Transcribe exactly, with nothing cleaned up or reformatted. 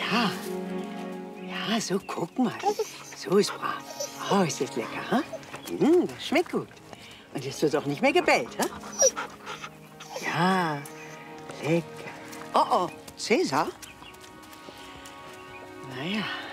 Ja. Ja, so, guck mal. So ist brav. Oh, ist das lecker, ha? Hm, das schmeckt gut. Und jetzt wird auch nicht mehr gebellt, ha? Ja, lecker. Oh, oh, Cäsar? Naja.